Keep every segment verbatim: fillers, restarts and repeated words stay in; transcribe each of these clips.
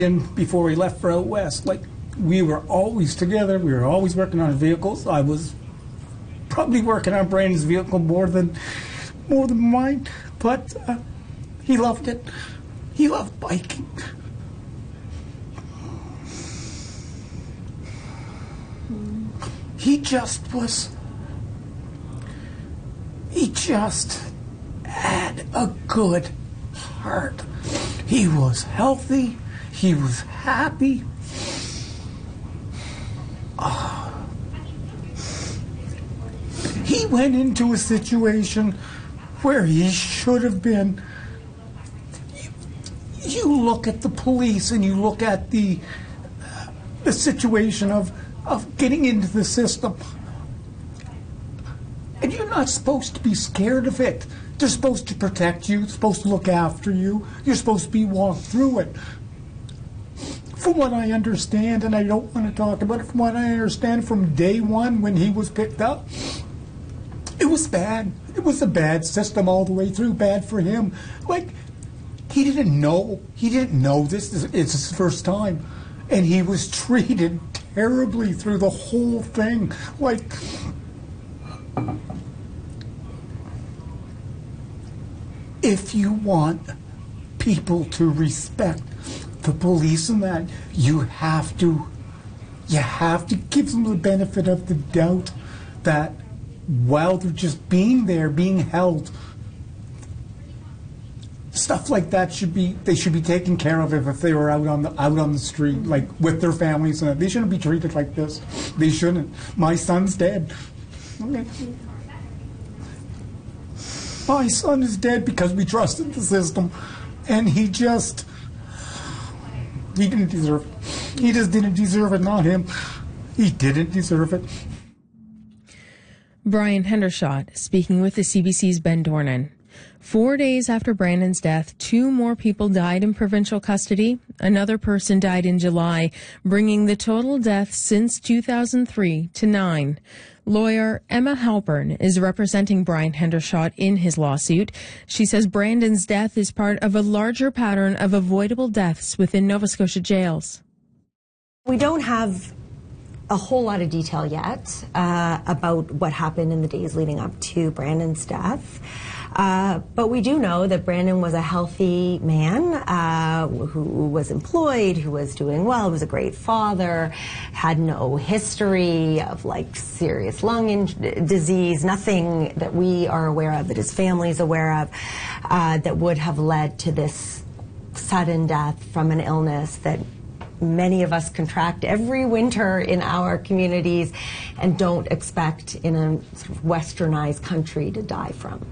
And before we left for out west, like, we were always together. We were always working on vehicles. I was probably working on Brandon's vehicle more than more than mine, but uh, he loved it. He loved biking. He just was. He just had a good heart. He was healthy. He was happy. Oh. He went into a situation where he should have been. You, you look at the police and you look at the the situation of of getting into the system, and you're not supposed to be scared of it. They're supposed to protect you, supposed to look after you. You're supposed to be walked through it. From what I understand, and I don't want to talk about it, from what I understand from day one when he was picked up, it was bad. It was a bad system all the way through, bad for him. Like, he didn't know. He didn't know this. It's his first time. And he was treated terribly through the whole thing. Like, if you want people to respect the police and that, you have to, you have to give them the benefit of the doubt that while they're just being there, being held, stuff like that should be, they should be taken care of if, if they were out on the out on the street, like with their families, and that. They shouldn't be treated like this. They shouldn't. My son's dead. Okay. My son is dead because we trusted the system, and he just, he didn't deserve it. He just didn't deserve it, not him. He didn't deserve it. Brian Hendershot speaking with the C B C's Ben Dornan. Four days after Brandon's death, two more people died in provincial custody. Another person died in July, bringing the total deaths since two thousand three to nine. Lawyer Emma Halpern is representing Brian Hendershot in his lawsuit. She says Brandon's death is part of a larger pattern of avoidable deaths within Nova Scotia jails. We don't have a whole lot of detail yet uh, about what happened in the days leading up to Brandon's death. Uh, but we do know that Brandon was a healthy man uh, who was employed, who was doing well, was a great father, had no history of like serious lung in- disease, nothing that we are aware of, that his family's aware of, uh, that would have led to this sudden death from an illness that many of us contract every winter in our communities and don't expect in a sort of westernized country to die from.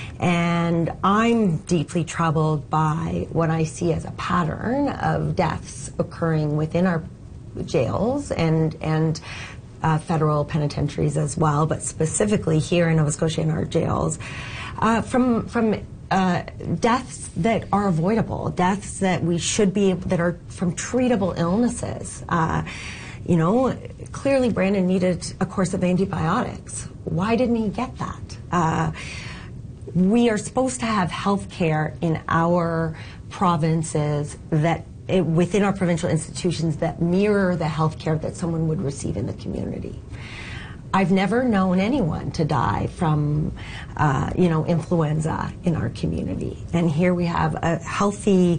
And I'm deeply troubled by what I see as a pattern of deaths occurring within our jails and and uh, federal penitentiaries as well, but specifically here in Nova Scotia in our jails, uh, from from Uh, deaths that are avoidable, deaths that we should be, that are from treatable illnesses. Uh, you know, clearly Brandon needed a course of antibiotics. Why didn't he get that? Uh, we are supposed to have health care in our provinces that, it, within our provincial institutions, that mirror the health care that someone would receive in the community. I've never known anyone to die from, uh, you know, influenza in our community. And here we have a healthy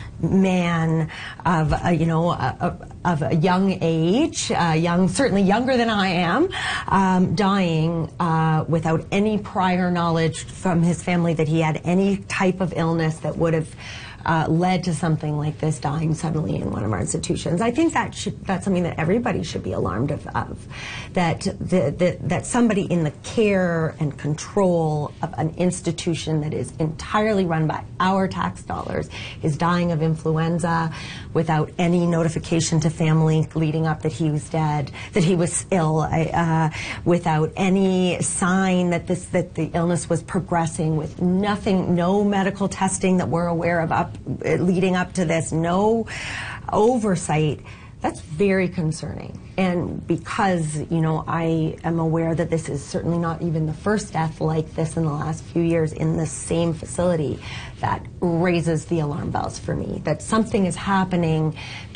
man of, uh, you know, a, a, of a young age, uh, young, certainly younger than I am, um, dying uh, without any prior knowledge from his family that he had any type of illness that would have Uh, led to something like this, dying suddenly in one of our institutions. I think that should, that's something that everybody should be alarmed of, of that, the, the, that somebody in the care and control of an institution that is entirely run by our tax dollars is dying of influenza without any notification to family leading up that he was dead, that he was ill, uh, without any sign that this that the illness was progressing, with nothing, no medical testing that we're aware of up leading up to this, no oversight. That's very concerning. And because, you know, I am aware that this is certainly not even the first death like this in the last few years in the same facility, that raises the alarm bells for me, that something is happening